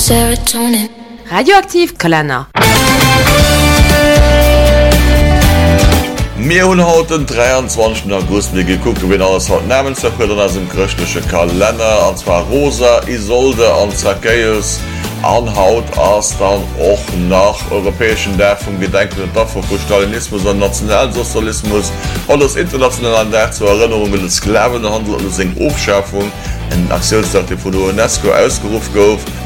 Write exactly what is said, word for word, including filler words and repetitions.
serotonin. Radioaktiv Kalender. Mir hun haut den dreiundzwanzigsten August wie geguckt wie alles haut Namensverfüller as im christliche Kalender, und zwar Rosa, Isolde an Zacchaeus. Anhaut ass dann och nach europäischen Dä vum Gedenken und Dafür vu Stalinismus und Nationalsozialismus und das internationale Dä zur Erinnerung mit den Sklavenhandel und seg Aufschärfung en Aktionsdate vu der UNESCO ausgerufen gouf.